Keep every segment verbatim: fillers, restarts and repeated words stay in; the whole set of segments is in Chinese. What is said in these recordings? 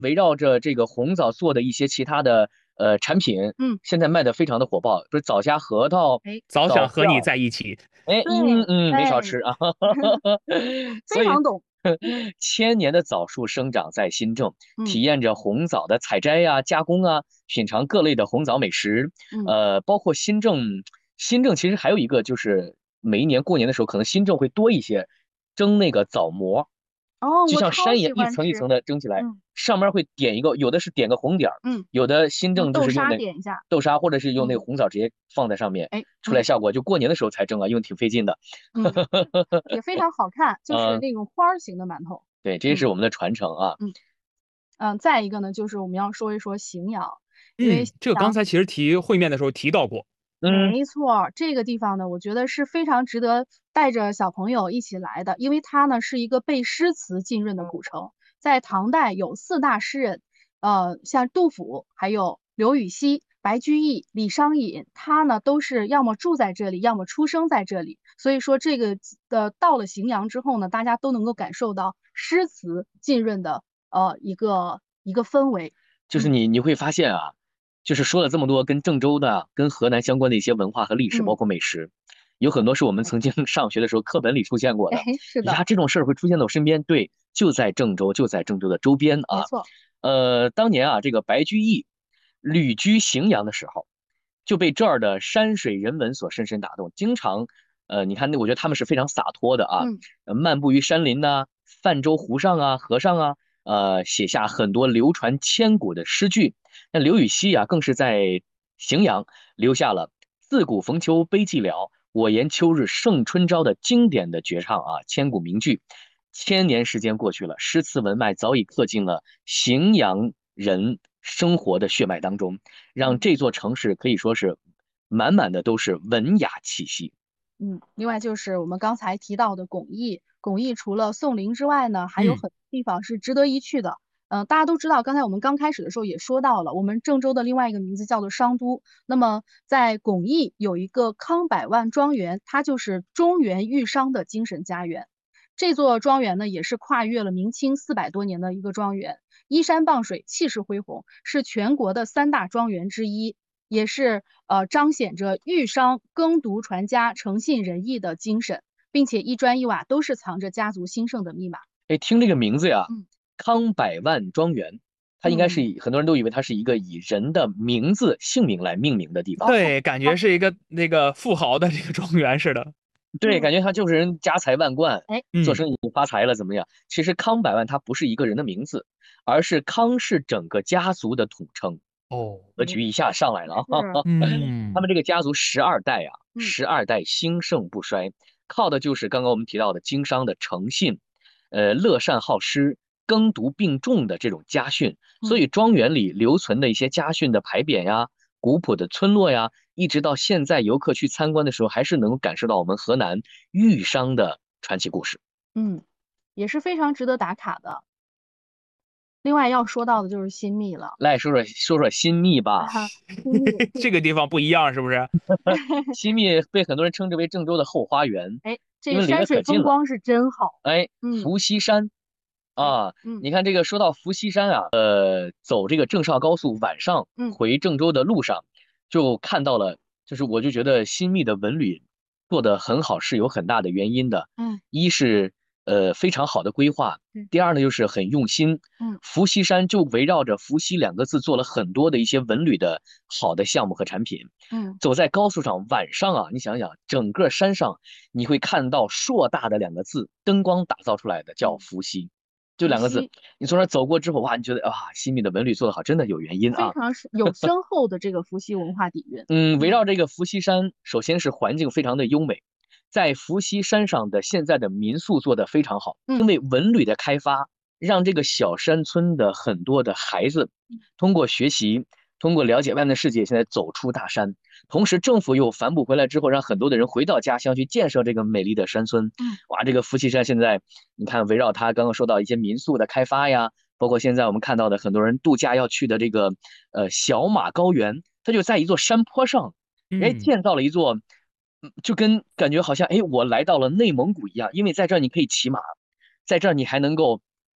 围绕着这个红枣做的一些其他的呃产品， 嗯， 现在卖的非常的火爆，不是枣夹核桃、 哎， 早想和你枣料， 在一起。 哎，嗯对， 嗯，没少哎， 吃啊，所以非常懂。 千年的枣树生长在新郑， 嗯体验着红枣的采摘呀、加工啊，品尝各类的红枣美食。 嗯， 呃，包括新郑，新郑其实还有一个就是每一年过年的时候，可能新郑会多一些蒸那个枣馍， 哦， 就像我超喜山一样一欢吃。 层一层的蒸起来， 嗯上面会点一个，有的是点个红点儿， 嗯， 有的新用豆沙郑就是用那点一下。 豆沙，或者是用那个嗯， 红枣直接放在上面， 哎，嗯出来效果就过年的时候才蒸啊，因为挺费劲的。 嗯，也非常好看，就是嗯， 那种花儿形的馒头。 对，这是嗯我们的传承啊。 嗯嗯，再一个呢，就是我们要说一说荥阳，因为嗯， 荥阳这个刚才其实提会面的时候提到过。 嗯， 没错儿，这个地方呢，我觉得是非常值得带着小朋友一起来的，因为它呢是一个被诗词浸润的古城。在唐代有四大诗人，呃，像杜甫，还有刘禹锡、白居易、李商隐，他呢都是要么住在这里，要么出生在这里。所以说，这个呃到了荥阳之后呢，大家都能够感受到诗词浸润的呃一个一个氛围。嗯就是你你会发现啊，就是说了这么多跟郑州的、跟河南相关的一些文化和历史，包嗯， 括美食，有很多是我们曾经上学的时候课本里出现过哎， 的。 是的， 呀，这种事儿会出现在我身边，对，就在郑州，就在郑州的周边啊。 没错。 呃，当年啊，这个白居易旅居荥阳的时候，就被这儿的山水人文所深深打动，经常。呃，你看，那我觉得他们是非常洒脱的啊， 嗯。 呃漫步于山林呐、泛舟湖上啊、河上啊，呃，写下很多流传千古的诗句。那刘禹锡啊，更是在荥阳留下了“自古逢秋悲寂寥，我言秋日胜春朝”的经典的绝唱啊，千古名句。千年时间过去了，诗词文脉早已刻进了荥阳人生活的血脉当中，让嗯这座城市可以说是满满的都是文雅气息。 嗯，另外就是我们刚才提到的巩义，巩义除了宋陵之外呢，还有嗯， 很多地方是值得一去的。嗯、大家都知道，刚才我们刚开始的时候也说到了，我们郑州的另外一个名字叫做商都。那么在巩义有一个康百万庄园，它就是中原豫商的精神家园。这座庄园呢，也是跨越了明清四百多年的一个庄园，依山傍水，气势恢宏，是全国的三大庄园之一。也是呃彰显着豫商耕读传家、诚信仁义的精神，并且一砖一瓦都是藏着家族兴盛的密码。 哎，听这个名字呀， 嗯康百万庄园，它应该是嗯， 以很多人都以为它是一个以人的名字、姓名来命名的地方。 对，感觉是一个那个富豪的这个庄园似的。 对， 嗯， 感觉他就是人家财万贯， 哎， 做嗯， 生意发财了怎么样？其实康百万它不是一个人的名字，而是康氏整个家族的统称。 哦， 格局一下上来了啊！ 是， 嗯， 他们这个家族十二代啊， 嗯十二代兴盛不衰，靠的就是刚刚我们提到的经商的诚信，呃，乐善好施、耕读并重的这种家训。所嗯。 以庄园里留存的一些家训的牌匾呀、古朴的村落呀，一直到现在游客去参观的时候，还是能够感受到我们河南豫商的传奇故事。 嗯，也是非常值得打卡的。另外要说到的就是新密了。 来说说说说新密吧， 啊，新密是， 这个地方不一样是不是？ 新密被很多人称之为郑州的后花园， 哎，这因为离得个山水可近了。 风光是真好。 哎， 嗯， 伏羲山哎， 啊， 嗯你看这个说到伏羲山啊，呃，走这个郑绍高速晚上嗯回郑州的路上，就看到了，就是我就觉得新密的文旅做得很好，是有很大的原因的。 嗯， 一是呃非常好的规划， 对， 第二呢就是很用心。 嗯伏羲山就围绕着伏羲两个字做了很多的一些文旅的好的项目和产品。 嗯走在高速上，晚上啊，你想想，整个山上你会看到硕大的两个字，灯光打造出来的叫嗯， 伏羲，就两个字。 伏羲你从那儿走过之后，哇，你觉得啊，新密的文旅做得好，真的有原因啊。 非常是有深厚的这个伏羲文化底蕴。 嗯，围嗯绕这个伏羲山，首先是环境非常的优美，在伏羲山上的现在的民宿做得非常好，因嗯为文旅的开发，让这个小山村的很多的孩子通过学习，通过了解外面的世界，现在走出大山。同时，政府又反哺回来之后，让很多的人回到家乡去建设这个美丽的山村。 嗯哇，这个伏羲山现在，你看围绕它，刚刚说到一些民宿的开发呀，包括现在我们看到的很多人度假要去的这个呃小马高原，它就在一座山坡上，哎， 嗯， 建造了一座，嗯就跟感觉好像哎我来到了内蒙古一样，因为在这儿你可以骑马，在这儿你还能够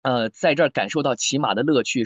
呃，在这儿感受到骑马的乐趣。